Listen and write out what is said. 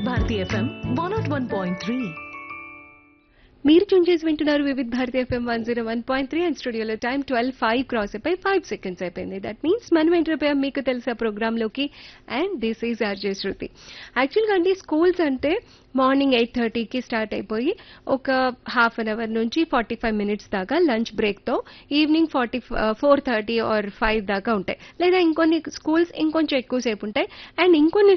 Bharati FM 101.3. మీరు tune చేసి వింటున్నారు వివిధ్ భారతి ఎఫ్ఎం 101.3 అండ్ స్టూడియోలో టైం 12:05 క్రాస్ అయిపోయి 5 సెకండ్స్ అయిపోయింది. దట్ మీన్స్ మనం ఎంటర్ అయిపోయాం మీకు తెలుసా ప్రోగ్రామ్ లోకి. అండ్ దిస్ ఈజ్ ఆర్జే శృతి. యాక్చువల్గా అండి స్కూల్స్ అంటే మార్నింగ్ 8:30కి స్టార్ట్ అయిపోయి ఒక హాఫ్ అన్ అవర్ నుంచి 45 మినిట్స్ దాకా లంచ్ బ్రేక్తో ఈవినింగ్ 4:30 ఆర్ 5 దాకా ఉంటాయి. లేదా ఇంకొన్ని స్కూల్స్ ఇంకొంచెం ఎక్కువసేపు ఉంటాయి. అండ్ ఇంకొన్ని